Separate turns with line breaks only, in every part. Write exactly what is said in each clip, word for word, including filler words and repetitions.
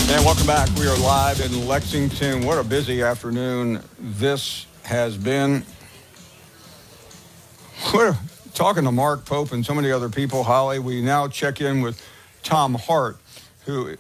And welcome back. We are live in Lexington. What a busy afternoon this has been. We're talking to Mark Pope and so many other people, Holly. We now check in with Tom Hart, who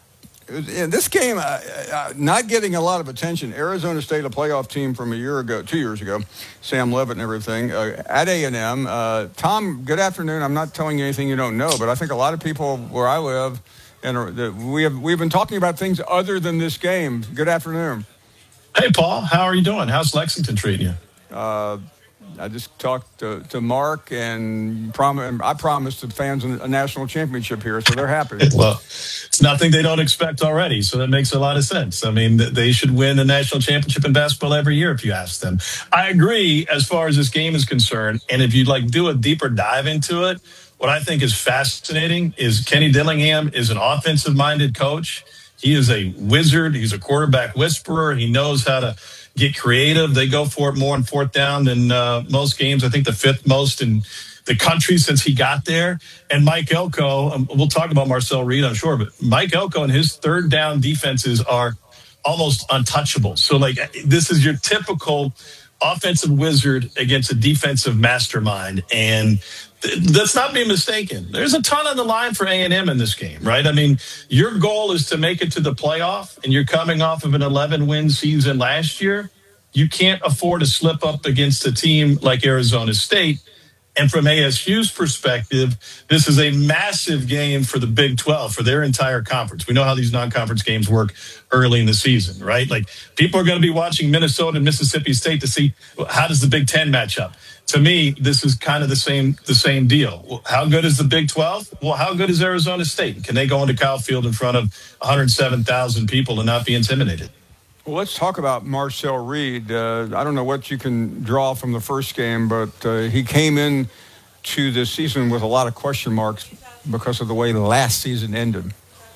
in this game, uh, uh, not getting a lot of attention. Arizona State, a playoff team from a year ago, two years ago, Sam Levitt and everything, uh, at A and M. Uh, Tom, good afternoon. I'm not telling you anything you don't know, but I think a lot of people where I live, and we have we've been talking about things other than this game. Good afternoon.
Hey, Paul. How are you doing? How's Lexington treating you?
Uh, I just talked to, to Mark, and prom- I promised the fans a national championship here, so they're happy.
Well, it's nothing they don't expect already, so that makes a lot of sense. I mean, they should win a national championship in basketball every year if you ask them. I agree as far as this game is concerned, and if you'd like do a deeper dive into it, what I think is fascinating is Kenny Dillingham is an offensive-minded coach. He is a wizard. He's a quarterback whisperer. He knows how to get creative. They go for it more in fourth down than uh, most games. I think the fifth most in the country since he got there. And Mike Elko, um, we'll talk about Marcel Reed, I'm sure, but Mike Elko and his third down defenses are almost untouchable. So, like, this is your typical offensive wizard against a defensive mastermind. And let's not be mistaken. There's a ton on the line for A and M in this game, right? I mean, your goal is to make it to the playoff, and you're coming off of an eleven-win season last year. You can't afford to slip up against a team like Arizona State. And from A S U's perspective, this is a massive game for the Big twelve, for their entire conference. We know how these non-conference games work early in the season, right? Like, people are going to be watching Minnesota and Mississippi State to see how does the Big Ten match up. To me, this is kind of the same the same deal. How good is the Big twelve? Well, how good is Arizona State? Can they go into Kyle Field in front of one hundred seven thousand people and not be intimidated?
Well, let's talk about Marcel Reed. Uh, I don't know what you can draw from the first game, but uh, he came in to this season with a lot of question marks because of the way the last season ended.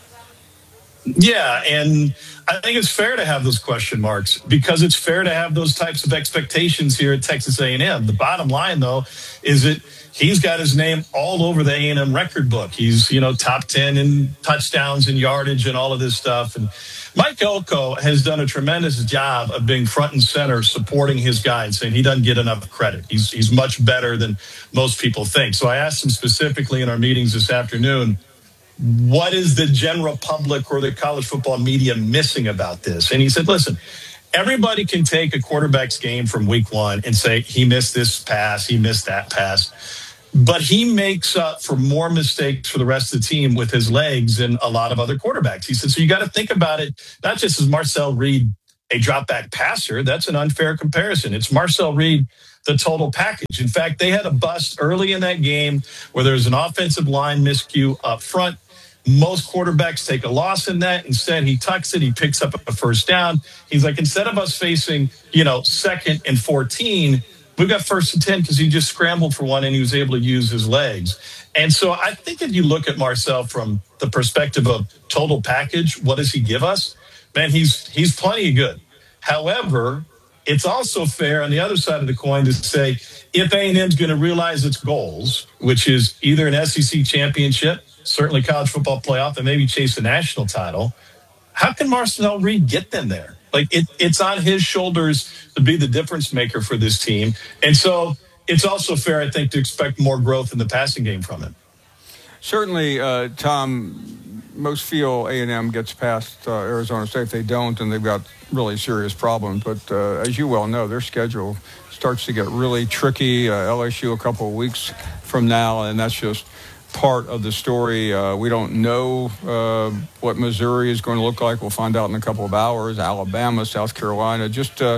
Yeah, and I think it's fair to have those question marks because it's fair to have those types of expectations here at Texas A and M. The bottom line, though, is that he's got his name all over the A and M record book. He's, you know, top ten in touchdowns and yardage and all of this stuff. And Mike Elko has done a tremendous job of being front and center, supporting his guy and saying he doesn't get enough credit. He's he's much better than most people think. So I asked him specifically in our meetings this afternoon, what is the general public or the college football media missing about this? And he said, listen, everybody can take a quarterback's game from week one and say he missed this pass, he missed that pass. But he makes up for more mistakes for the rest of the team with his legs than a lot of other quarterbacks. He said, so you got to think about it, not just as Marcel Reed, a drop back passer. That's an unfair comparison. It's Marcel Reed, the total package. In fact, they had a bust early in that game where there was an offensive line miscue up front. Most quarterbacks take a loss in that. Instead, he tucks it. He picks up a first down. He's like, instead of us facing, you know, second and fourteen, we've got first and ten because he just scrambled for one and he was able to use his legs. And so I think if you look at Marcel from the perspective of total package, what does he give us? Man, he's he's plenty good. However, it's also fair on the other side of the coin to say if A and M's going to realize its goals, which is either an S E C championship, certainly college football playoff, and maybe chase a national title, how can Marcel Reed get them there? Like, it, it's on his shoulders to be the difference maker for this team. And so it's also fair, I think, to expect more growth in the passing game from him.
Certainly, uh, Tom, most feel A and M gets past uh, Arizona State. If they don't, and they've got really serious problems. But uh, as you well know, their schedule starts to get really tricky. Uh, L S U a couple of weeks from now, and that's just part of the story. Uh, we don't know uh, what Missouri is going to look like. We'll find out in a couple of hours. Alabama, South Carolina. Just uh,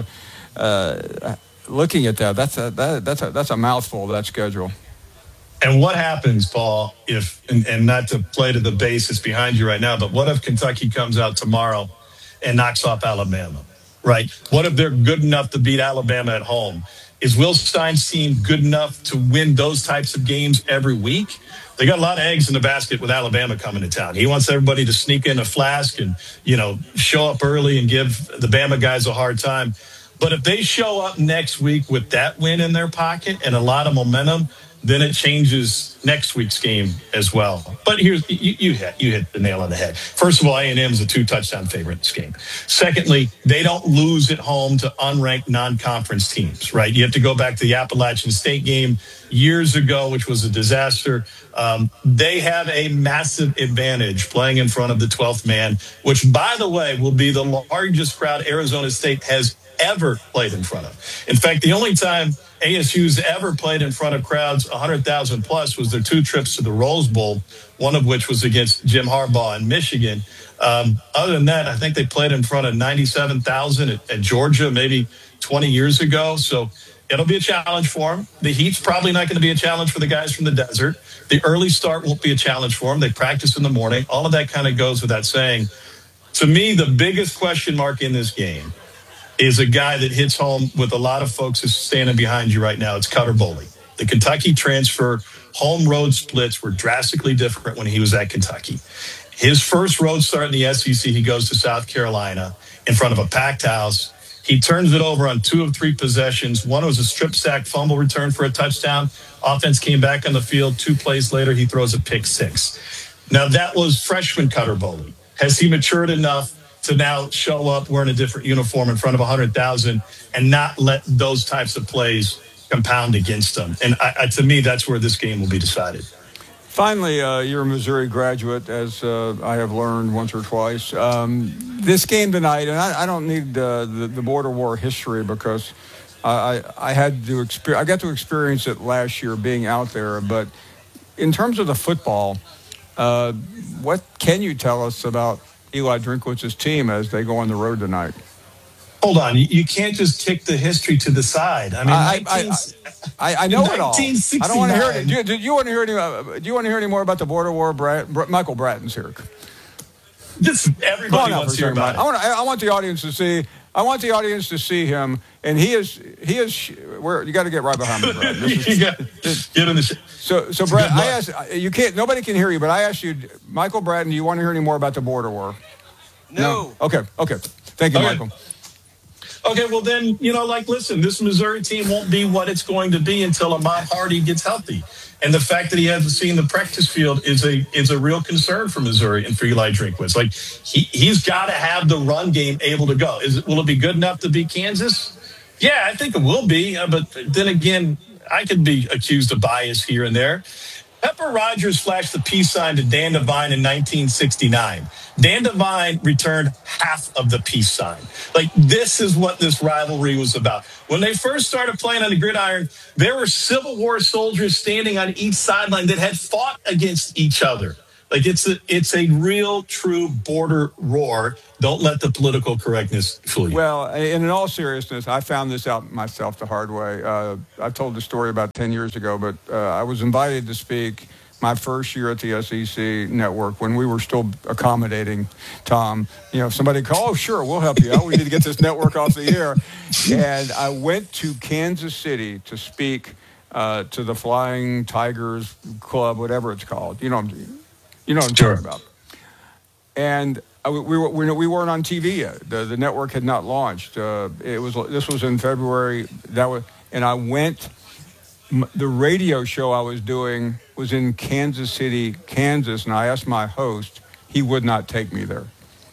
uh, looking at that, that's a, that, that's a, that's a mouthful of that schedule.
And what happens, Paul, if, and, and not to play to the base that's behind you right now, but what if Kentucky comes out tomorrow and knocks off Alabama, right? What if they're good enough to beat Alabama at home? Is Will Stein's team good enough to win those types of games every week? They got a lot of eggs in the basket with Alabama coming to town. He wants everybody to sneak in a flask and, you know, show up early and give the Bama guys a hard time. But if they show up next week with that win in their pocket and a lot of momentum, then it changes next week's game as well. But here's you, you hit you hit the nail on the head. First of all, A and M is a two touchdown favorite in this game. Secondly, they don't lose at home to unranked non-conference teams, right? You have to go back to the Appalachian State game years ago, which was a disaster. Um, they have a massive advantage playing in front of the twelfth man, which, by the way, will be the largest crowd Arizona State has ever played in front of. In fact, the only time A S U's ever played in front of crowds one hundred thousand plus was their two trips to the Rose Bowl, one of which was against Jim Harbaugh in Michigan. Um, other than that, I think they played in front of ninety-seven thousand at, at Georgia maybe twenty years ago. So it'll be a challenge for them. The heat's probably not going to be a challenge for the guys from the desert. The early start won't be a challenge for them. They practice in the morning. All of that kind of goes without saying. To me, the biggest question mark in this game is a guy that hits home with a lot of folks who's standing behind you right now. It's Cutter Boley. The Kentucky transfer, home road splits were drastically different when he was at Kentucky. His first road start in the S E C, he goes to South Carolina in front of a packed house. He turns it over on two of three possessions. One was a strip sack fumble return for a touchdown. Offense came back on the field. Two plays later, he throws a pick six. Now, that was freshman Cutter Boley. Has he matured enough to now show up wearing a different uniform in front of one hundred thousand and not let those types of plays compound against them? And I, I, to me, that's where this game will be decided.
Finally, uh, you're a Missouri graduate, as uh, I have learned once or twice. Um, this game tonight, and I, I don't need uh, the, the border war history because I, I, I had to experience, I got to experience it last year being out there. But in terms of the football, uh, what can you tell us about Eli Drinkwitz's team as they go on the road tonight?
Hold on, you, you can't just kick the history to the side. I mean,
I, I, I, I know it all. I don't want to hear it. Do, do you want to hear any? Uh, do you want to hear any more about the border war? Brad, Br- Michael Bratton's here.
This everybody wants to hear about it.
I want. I want the audience to see. I want the audience to see him, and he is. He is. Where you got to get right behind me, Brad. This is,
you got, this, get in the. Sh-
so, so Brad, I asked. You can't. Nobody can hear you, but I asked you, Michael Bratton. Do you want to hear any more about the border war?
No.
no? Okay. Okay. Thank you,
okay.
Michael.
Okay, well then, you know, like, listen, this Missouri team won't be what it's going to be until Ahmad Hardy gets healthy. And the fact that he hasn't seen the practice field is a is a real concern for Missouri and for Eli Drinkwitz. Like, he, he's got to have the run game able to go. Is it, will it be good enough to beat Kansas? Yeah, I think it will be. Uh, but then again, I could be accused of bias here and there. Pepper Rogers flashed the peace sign to Dan Devine in nineteen sixty-nine. Dan Devine returned half of the peace sign. Like, this is what this rivalry was about. When they first started playing on the gridiron, there were Civil War soldiers standing on each sideline that had fought against each other. Like, it's a, it's a real, true border roar. Don't let the political correctness fool you.
Well, and in all seriousness, I found this out myself the hard way. Uh, I told the story about ten years ago, but uh, I was invited to speak my first year at the S E C network when we were still accommodating Tom. You know, if somebody called, oh, sure, we'll help you out. We need to get this network off the air. And I went to Kansas City to speak uh, to the Flying Tigers Club, whatever it's called. You know, you know what I'm
sure.
talking about. And I, we, were, we, we weren't on T V yet. The, the network had not launched. Uh, it was this was in February. That was, and I went. The radio show I was doing was in Kansas City, Kansas, and I asked my host. He would not take me there.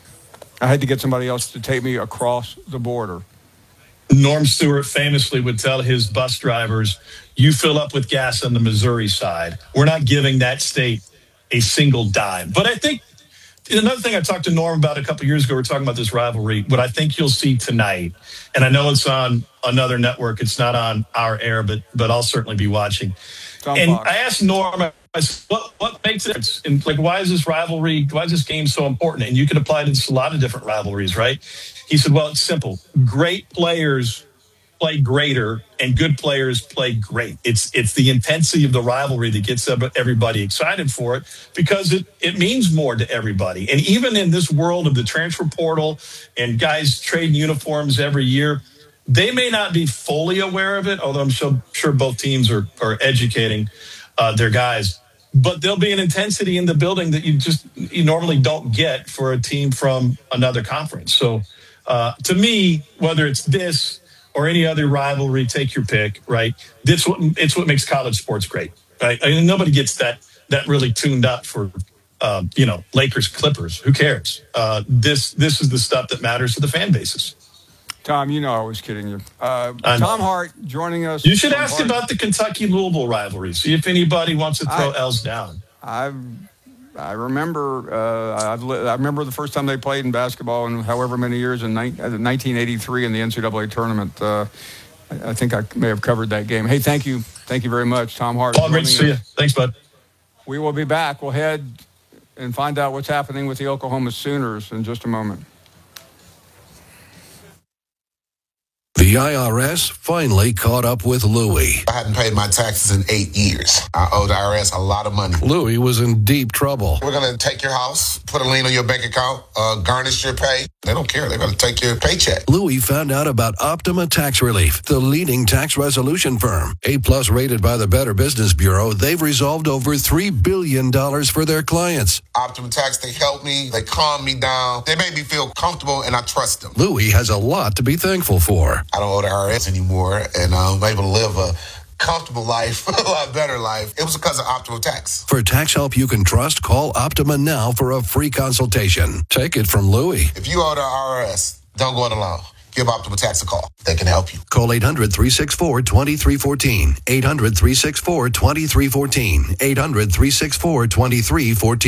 I had to get somebody else to take me across the border.
Norm Stewart famously would tell his bus drivers, you fill up with gas on the Missouri side. We're not giving that state a single dime. But I think another thing I talked to Norm about a couple of years ago, we were talking about this rivalry. What I think you'll see tonight, and I know it's on another network, it's not on our air, but but I'll certainly be watching. And Fox. I asked Norm, I said, what, what makes it? And like, why is this rivalry, why is this game so important? And you could apply it to a lot of different rivalries, right? He said, well, it's simple. Great players play greater and good players play great. It's it's the intensity of the rivalry that gets everybody excited for it because it, it means more to everybody. And even in this world of the transfer portal and guys trading uniforms every year, they may not be fully aware of it, although I'm sure, sure both teams are, are educating uh, their guys. But there'll be an intensity in the building that you just you normally don't get for a team from another conference. So uh, to me, whether it's this or any other rivalry, take your pick, right? That's what, it's what makes college sports great. right? I mean, nobody gets that that really tuned up for, uh, you know, Lakers, Clippers. Who cares? Uh, this this is the stuff that matters to the fan bases.
Tom, you know I was kidding you. Uh, Tom Hart joining us.
You should ask
Hart.
about the Kentucky-Louisville rivalry. See if anybody wants to throw I, L's down.
I I remember uh, I've li- I remember the first time they played in basketball in however many years in ni- nineteen eighty-three in the N C double A tournament. Uh, I, I think I may have covered that game. Hey, thank you. Thank you very much, Tom Hart.
Paul, great to see you. Thanks, bud.
We will be back. We'll head and find out what's happening with the Oklahoma Sooners in just a moment.
The I R S finally caught up with Louie.
I hadn't paid my taxes in eight years. I owe the I R S a lot of money.
Louie was in deep trouble.
We're going to take your house, put a lien on your bank account, uh, garnish your pay. They don't care. They're going to take your paycheck.
Louie found out about Optima Tax Relief, the leading tax resolution firm. A-plus rated by the Better Business Bureau, they've resolved over three billion dollars for their clients.
Optima Tax, they help me. They calm me down. They make me feel comfortable, and I trust them.
Louie has a lot to be thankful for.
I don't owe the I R S anymore, and I'm able to live a comfortable life, a lot better life. It was because of Optima Tax.
For tax help you can trust, call Optima now for a free consultation. Take it from Louie.
If you owe the I R S, don't go it alone. Give Optima Tax a call. They can help you.
Call eight hundred, three six four, two three one four. eight hundred, three six four, two three one four. eight hundred, three six four, two three one four.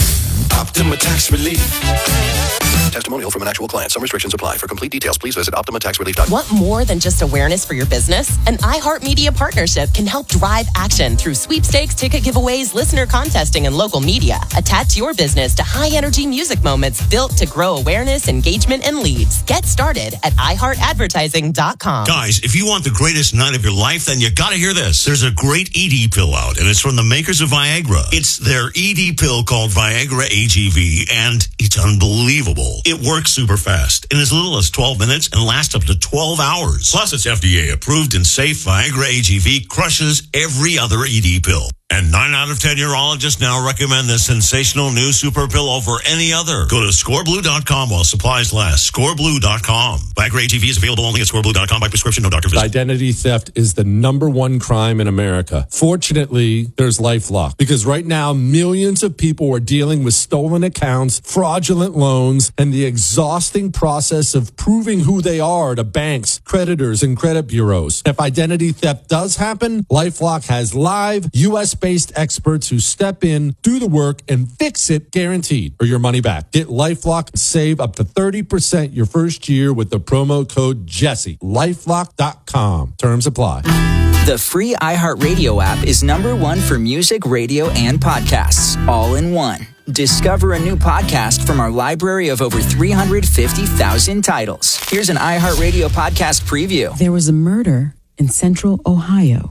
Optima Tax Relief.
Testimonial from an actual client. Some restrictions apply. For complete details, please visit optima tax relief dot com.
Want more than just awareness for your business? An iHeartMedia partnership can help drive action through sweepstakes, ticket giveaways, listener contesting, and local media. Attach your business to high-energy music moments built to grow awareness, engagement, and leads. Get started at i heart advertising dot com.
Guys, if you want the greatest night of your life, then you gotta hear this. There's a great E D pill out, and it's from the makers of Viagra. It's their E D pill called Viagra A G V, and it's unbelievable. It works super fast in as little as twelve minutes and lasts up to twelve hours. Plus, it's F D A approved and safe. Viagra A G V crushes every other E D pill. And nine out of ten urologists now recommend this sensational new super pill over any other. Go to score blue dot com while supplies last. score blue dot com. Viagra A G V is available only at score blue dot com by prescription, no doctor visit.
Identity theft is the number one crime in America. Fortunately, there's LifeLock, because right now millions of people are dealing with stolen accounts, fraudulent loans, and the exhausting process of proving who they are to banks, creditors, and credit bureaus. If identity theft does happen, LifeLock has live U S based experts who step in, do the work, and fix it, guaranteed, or your money back. Get LifeLock and save up to thirty percent your first year with the promo code Jesse. lifelock dot com. Terms apply.
The free iHeartRadio app is number one for music, radio, and podcasts, all in one. Discover a new podcast from our library of over three hundred fifty thousand titles. Here's an iHeartRadio podcast preview.
There was a murder in central Ohio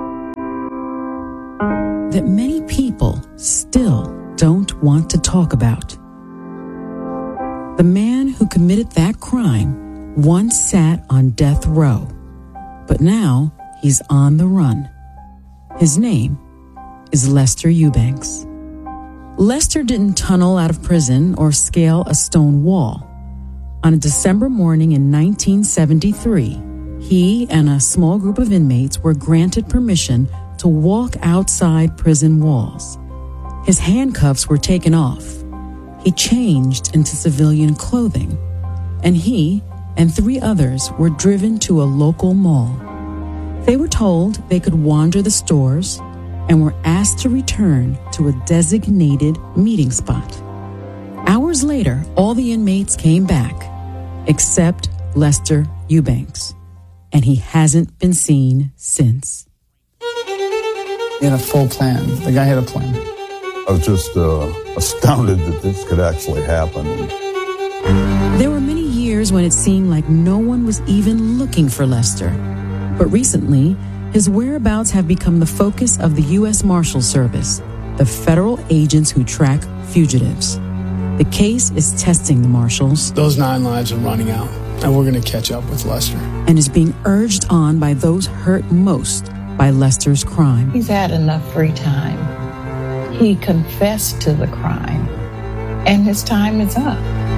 that many people still don't want to talk about. The man who committed that crime once sat on death row, but now he's on the run. His name is Lester Eubanks. Lester didn't tunnel out of prison or scale a stone wall. On a December morning in nineteen seventy-three, he and a small group of inmates were granted permission to walk outside prison walls. His handcuffs were taken off. He changed into civilian clothing, and he and three others were driven to a local mall. They were told they could wander the stores and were asked to return to a designated meeting spot. Hours later, all the inmates came back, except Lester Eubanks, and he hasn't been seen since.
He had a full plan. The guy had a plan.
I was just uh, astounded that this could actually happen.
There were many years when it seemed like no one was even looking for Lester. But recently, his whereabouts have become the focus of the U S Marshal Service, the federal agents who track fugitives. The case is testing the marshals.
Those nine lives are running out, and we're going to catch up with Lester.
And is being urged on by those hurt most by Lester's crime.
He's had enough free time. He confessed to the crime, and his time is up.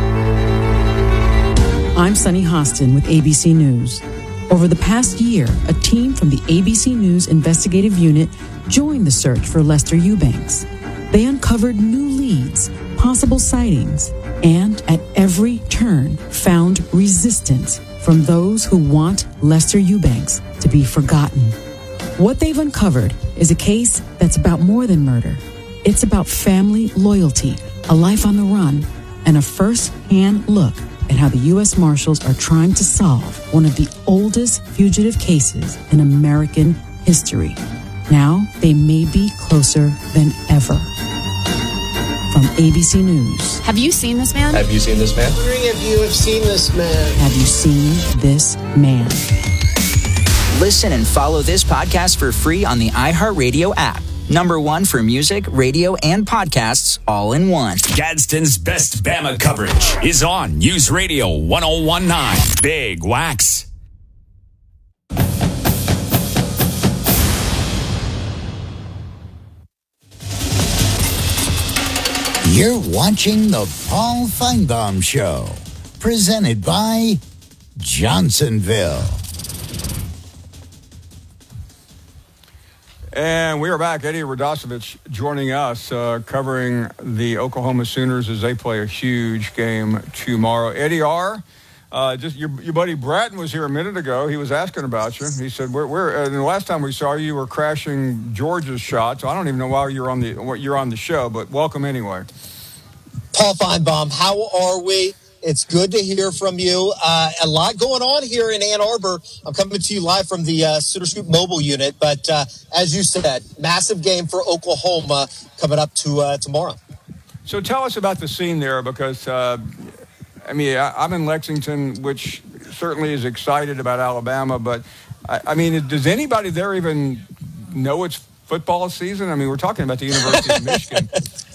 I'm Sunny Hostin with A B C News. Over the past year, a team from the A B C News investigative unit joined the search for Lester Eubanks. They uncovered new leads, possible sightings, and at every turn found resistance from those who want Lester Eubanks to be forgotten. What they've uncovered is a case that's about more than murder. It's about family loyalty, a life on the run, and a first-hand look at how the U S Marshals are trying to solve one of the oldest fugitive cases in American history. Now they may be closer than ever. From A B C News.
Have you seen this man?
Have you seen this man?
Wondering if you have seen this man.
Have you seen this man?
Listen and follow this podcast for free on the iHeartRadio app. Number one for music, radio, and podcasts all in one.
Gadsden's best Bama coverage is on News Radio one oh one point nine Big Wax.
You're watching the Paul Feinbaum Show, presented by Johnsonville.
And we are back. Eddie Radosevich joining us, uh, covering the Oklahoma Sooners as they play a huge game tomorrow. Eddie R., uh, just your, your buddy Bratton was here a minute ago. He was asking about you. He said, "We're, we're." And the last time we saw you, you were crashing Georgia's shot. So I don't even know why you're on the what you're on the show, but welcome anyway.
Paul Feinbaum, how are we? It's good to hear from you. Uh, a lot going on here in Ann Arbor. I'm coming to you live from the uh, Sooner Scoop mobile unit. But uh, as you said, massive game for Oklahoma coming up to uh, tomorrow.
So tell us about the scene there, because, uh, I mean, I, I'm in Lexington, which certainly is excited about Alabama. But, I, I mean, does anybody there even know it's football season? I mean, we're talking about the University of Michigan.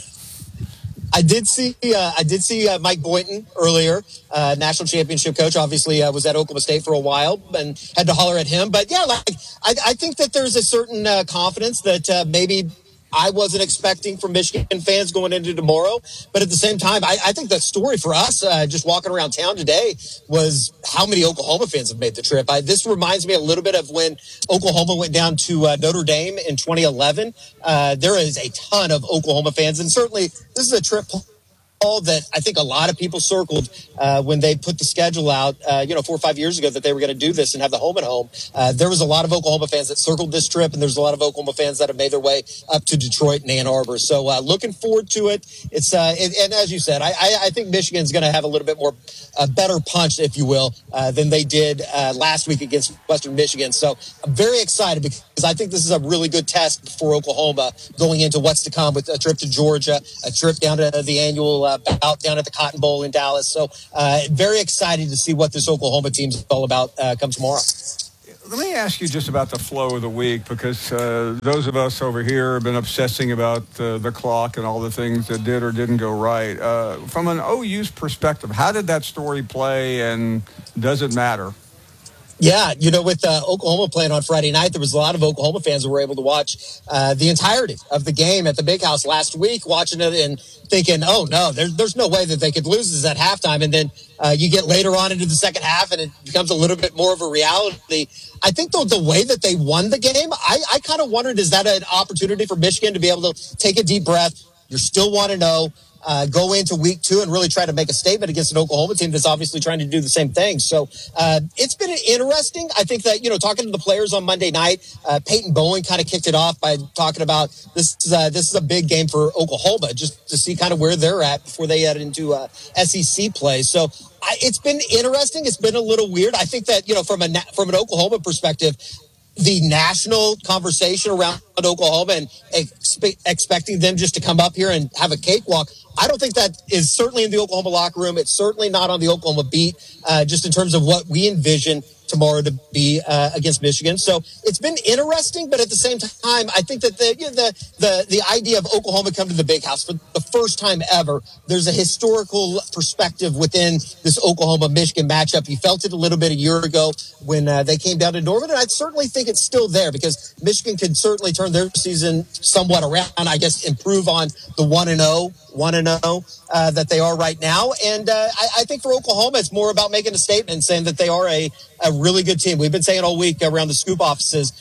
I did see uh, I did see uh, Mike Boynton earlier, uh, national championship coach. Obviously, uh, was at Oklahoma State for a while and had to holler at him. But yeah, like I, I think that there's a certain uh, confidence that uh, maybe I wasn't expecting from Michigan fans going into tomorrow. But at the same time, I, I think the story for us, uh, just walking around town today, was how many Oklahoma fans have made the trip. I, this reminds me a little bit of when Oklahoma went down to uh, Notre Dame in twenty eleven. Uh, there is a ton of Oklahoma fans, and certainly this is a trip all that I think a lot of people circled uh, when they put the schedule out, uh, you know, four or five years ago that they were going to do this and have the home and home. Uh, there was a lot of Oklahoma fans that circled this trip, and there's a lot of Oklahoma fans that have made their way up to Detroit and Ann Arbor. So uh, looking forward to it. It's uh, and, and as you said, I, I, I think Michigan's going to have a little bit more, a uh, better punch, if you will, uh, than they did uh, last week against Western Michigan. So I'm very excited because I think this is a really good test for Oklahoma going into what's to come with a trip to Georgia, a trip down to the annual uh, bout down at the Cotton Bowl in Dallas. So uh, very excited to see what this Oklahoma team's all about uh, come tomorrow.
Let me ask you just about the flow of the week, because uh, those of us over here have been obsessing about uh, the clock and all the things that did or didn't go right. Uh, from an O U's perspective, how did that story play, and does it matter?
Yeah, you know, with uh, Oklahoma playing on Friday night, there was a lot of Oklahoma fans who were able to watch uh, the entirety of the game at the Big House last week, watching it and thinking, oh, no, there's, there's no way that they could lose this at halftime. And then uh, you get later on into the second half, and it becomes a little bit more of a reality. I think, though, the way that they won the game, I, I kind of wondered, is that an opportunity for Michigan to be able to take a deep breath? You're still want to know. Uh, go into week two and really try to make a statement against an Oklahoma team that's obviously trying to do the same thing. So uh, it's been interesting. I think that, you know, talking to the players on Monday night, uh, Peyton Bowen kind of kicked it off by talking about this is, uh, this is a big game for Oklahoma, just to see kind of where they're at before they head into uh, S E C play. So I, it's been interesting. It's been a little weird. I think that, you know, from a from an Oklahoma perspective, the national conversation around Oklahoma and expe- expecting them just to come up here and have a cakewalk, I don't think that is certainly in the Oklahoma locker room. It's certainly not on the Oklahoma beat, uh, just in terms of what we envision tomorrow to be uh, against Michigan. So it's been interesting, but at the same time, I think that the, you know, the the the idea of Oklahoma come to the Big House for the first time ever, there's a historical perspective within this Oklahoma-Michigan matchup. You felt it a little bit a year ago when uh, they came down to Norman, and I certainly think it's still there because Michigan could certainly turn their season somewhat around, I guess improve on the one and oh one and oh uh, that they are right now. And uh, I, I think for Oklahoma, it's more about making a statement saying that they are a, a really good team. We've been saying all week around the Scoop offices,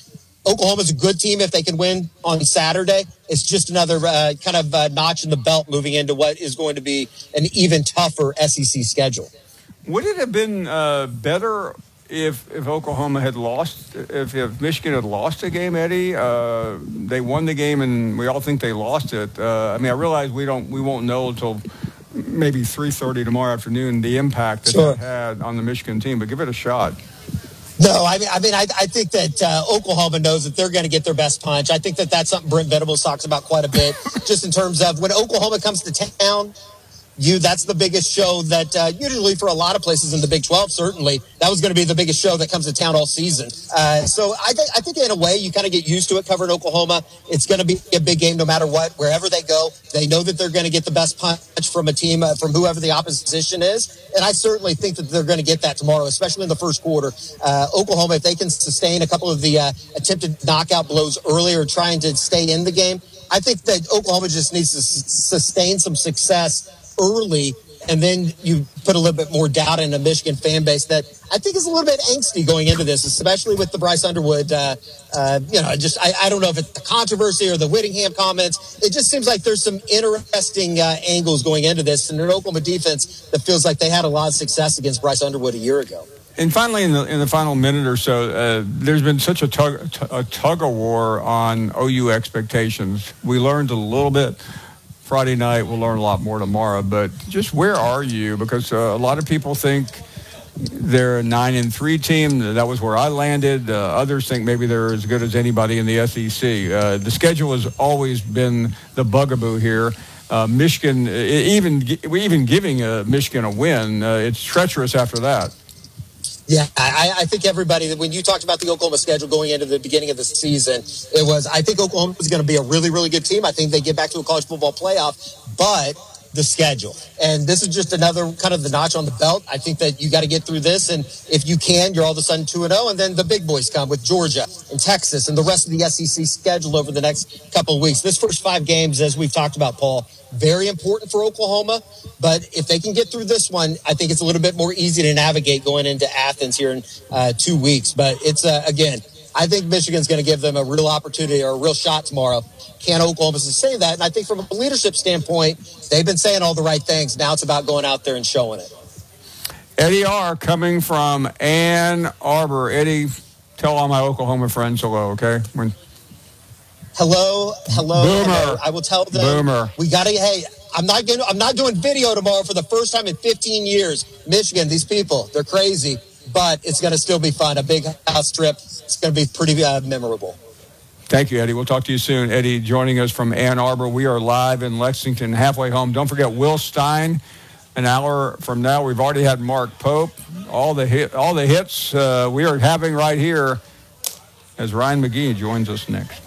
Oklahoma's a good team if they can win on Saturday. It's just another uh, kind of uh, notch in the belt moving into what is going to be an even tougher S E C schedule.
Would it have been uh, better if if Oklahoma had lost, if, if Michigan had lost a game, Eddie? Uh, they won the game, and we all think they lost it. Uh, I mean, I realize we don't, we won't know until maybe three thirty tomorrow afternoon the impact that
Sure.
that had on the Michigan team. But give it a shot.
No, I mean, I mean, I, I think that uh, Oklahoma knows that they're going to get their best punch. I think that that's something Brent Venables talks about quite a bit, just in terms of when Oklahoma comes to town. You, that's the biggest show that uh, usually for a lot of places in the Big twelve, certainly, that was going to be the biggest show that comes to town all season. Uh, so I, th- I think in a way you kind of get used to it covering Oklahoma. It's going to be a big game no matter what. Wherever they go, they know that they're going to get the best punch from a team, uh, from whoever the opposition is. And I certainly think that they're going to get that tomorrow, especially in the first quarter. Uh, Oklahoma, if they can sustain a couple of the uh, attempted knockout blows earlier, trying to stay in the game, I think that Oklahoma just needs to s- sustain some success early, and then you put a little bit more doubt in a Michigan fan base that I think is a little bit angsty going into this, especially with the Bryce Underwood, uh, uh, you know, just, I, I don't know if it's the controversy or the Whittingham comments. It just seems like there's some interesting uh, angles going into this, and an Oklahoma defense that feels like they had a lot of success against Bryce Underwood a year ago.
And finally, in the in the final minute or so, uh, there's been such a tug, a tug of war on O U expectations. We learned a little bit Friday night. We'll learn a lot more tomorrow. But just where are you? Because uh, a lot of people think they're a nine and three team. That was where I landed. Uh, others think maybe they're as good as anybody in the S E C. Uh, the schedule has always been the bugaboo here. Uh, Michigan, even even giving uh, Michigan a win, uh, it's treacherous after that.
Yeah, I, I think everybody, when you talked about the Oklahoma schedule going into the beginning of the season, it was, I think Oklahoma is going to be a really, really good team. I think they get back to a college football playoff, but the schedule. And this is just another kind of the notch on the belt. I think that you got to get through this. And if you can, you're all of a sudden two and oh. And then the big boys come with Georgia and Texas and the rest of the S E C schedule over the next couple of weeks. This first five games, as we've talked about, Paul, very important for Oklahoma. But if they can get through this one, I think it's a little bit more easy to navigate going into Athens here in uh, two weeks. But it's, uh, again, I think Michigan's going to give them a real opportunity or a real shot tomorrow. Can Oklahoma sustain that? And I think from a leadership standpoint, they've been saying all the right things. Now it's about going out there and showing it.
Eddie R. coming from Ann Arbor. Eddie, tell all my Oklahoma friends hello, okay? When...
Hello, hello,
Boomer.
hello. I will tell them.
Boomer.
We got to, hey, I'm not going I'm not doing video tomorrow for the first time in fifteen years. Michigan, these people, they're crazy, but it's going to still be fun. A big house trip. It's going to be pretty uh, memorable.
Thank you, Eddie. We'll talk to you soon. Eddie joining us from Ann Arbor. We are live in Lexington, halfway home. Don't forget Will Stein. An hour from now, we've already had Mark Pope. All the hit, all the hits uh, we are having right here as Ryan McGee joins us next.